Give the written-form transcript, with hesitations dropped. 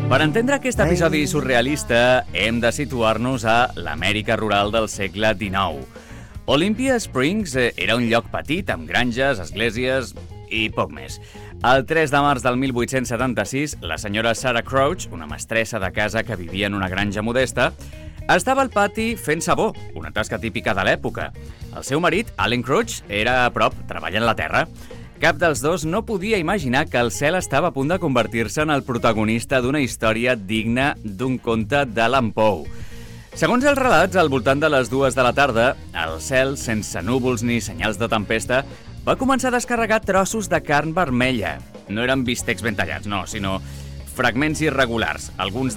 Per entendre aquest episodi surrealista, hem de situar-nos a l'Amèrica rural del segle XIX. Olympia Springs era un lloc petit, amb granges, esglésies i poc més. El 3 de març del 1876, la senyora Sarah Crouch, una mestressa de casa que vivia en una granja modesta, estava al pati fent sabó, una tasca típica de l'època. El seu marit, Allen Crouch, era a prop, treballant la terra. Cap dels dos no podia imaginar que el cel estava a punt de convertir-se en el protagonista d'una història digna d'un conte d'Allan Poe. Segons els relats, al voltant de les 2 de la tarda, el cel, sense núvols ni senyals de tempesta, va començar a descarregar trossos de carn vermella. No eren bistecs ben tallats, no, sinó fragments irregulars, alguns